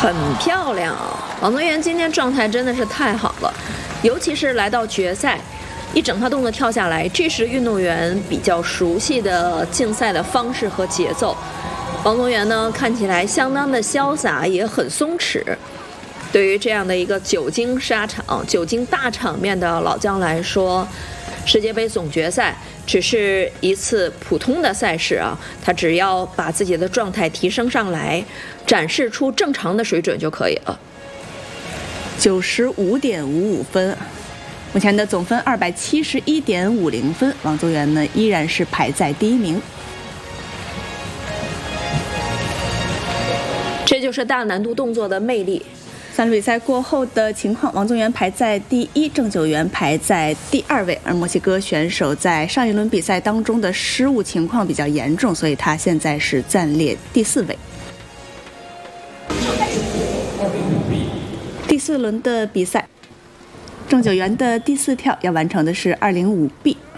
很漂亮啊！王宗源今天状态真的是太好了，尤其是来到决赛，一整套动作跳下来，这是运动员比较熟悉的竞赛的方式和节奏。王宗源呢，看起来相当的潇洒，也很松弛。对于这样的一个久经沙场、久经大场面的老将来说，世界杯总决赛只是一次普通的赛事啊，他只要把自己的状态提升上来，展示出正常的水准就可以了。 95.55分，目前的总分271.50分，王宗源呢依然是排在第一名。 这就是大难度动作的魅力。 3轮比赛过后的情况，王宗源排在第一，郑九元排在第2位，而墨西哥选手在上一轮比赛当中的失误情况比较严重，所以他现在是暂列第4位。第4轮的比赛，郑九元的第4跳要完成的是205B。